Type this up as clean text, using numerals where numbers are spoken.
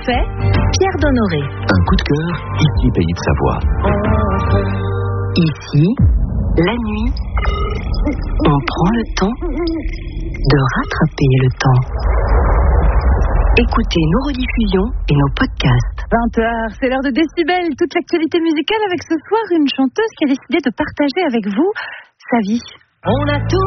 fait Pierre Donnoré. Un coup de cœur, ici Pays de Savoie. Ici, la nuit, on prend le temps de rattraper le temps. Écoutez nos rediffusions et nos podcasts. 20h, c'est l'heure de Décibel. Toute l'actualité musicale avec ce soir une chanteuse qui a décidé de partager avec vous sa vie. On a tout